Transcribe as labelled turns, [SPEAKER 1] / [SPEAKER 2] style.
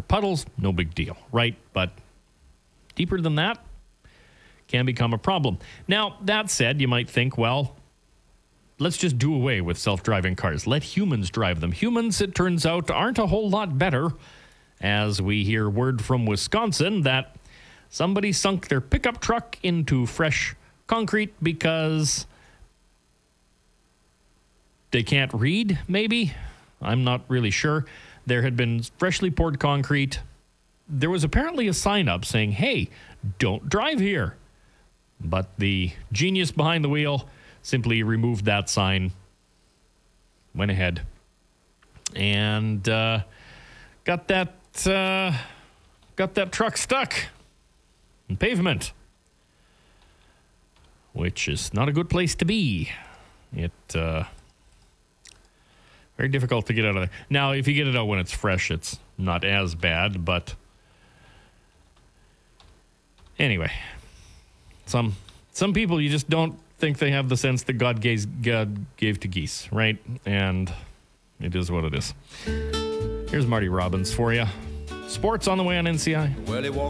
[SPEAKER 1] water. Puddles, no big deal, right? But deeper than that can become a problem. Now, that said, you might think, well, let's just do away with self-driving cars. Let humans drive them. Humans, it turns out, aren't a whole lot better, as we hear word from Wisconsin that somebody sunk their pickup truck into fresh concrete because they can't read, maybe? I'm not really sure. There had been freshly poured concrete. There was apparently a sign up saying, hey, don't drive here. But the genius behind the wheel simply removed that sign, went ahead, and got that truck stuck in pavement, which is not a good place to be. It very difficult to get out of there. Now, if you get it out when it's fresh, it's not as bad, but anyway, some people, you just don't think they have the sense that God gave to geese, right? And it is what it is. Here's Marty Robbins for you. Sports on the way on NCI.
[SPEAKER 2] Well,